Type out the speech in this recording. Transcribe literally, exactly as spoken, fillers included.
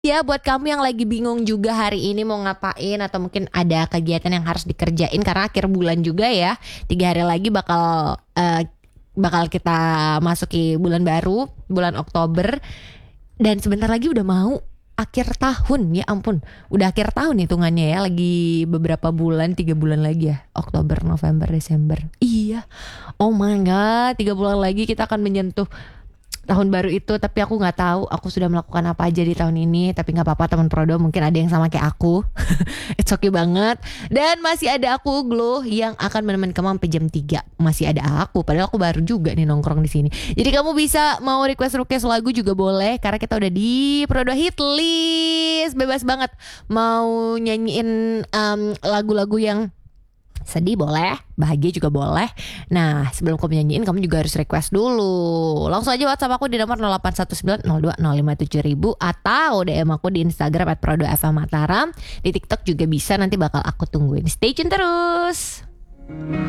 Ya buat kamu yang lagi bingung juga hari ini mau ngapain atau mungkin ada kegiatan yang harus dikerjain karena akhir bulan juga ya. Tiga hari lagi bakal eh, bakal kita masuki bulan baru, bulan Oktober. Dan sebentar lagi udah mau akhir tahun, ya ampun. Udah akhir tahun hitungannya ya, lagi beberapa bulan, tiga bulan lagi ya. Oktober, November, Desember. Iya, oh my god, tiga bulan lagi kita akan menyentuh tahun baru itu. Tapi aku nggak tahu aku sudah melakukan apa aja di tahun ini. Tapi nggak apa-apa teman Prodo, mungkin ada yang sama kayak aku. It's okay banget. Dan masih ada aku Glow yang akan menemani kamu sampai jam tiga. Masih ada aku, padahal aku baru juga nih nongkrong di sini. Jadi kamu bisa mau request request lagu juga boleh, karena kita udah di Prodo Hit List. Bebas banget mau nyanyiin um, lagu-lagu yang sedih boleh, bahagia juga boleh. Nah sebelum kamu nyanyiin, kamu juga harus request dulu. Langsung aja WhatsApp aku di nomor nol delapan satu sembilan nol dua nol lima tujuh ribu, atau D M aku di Instagram at prodo f m mataram. Di TikTok juga bisa, nanti bakal aku tungguin. Stay tune terus.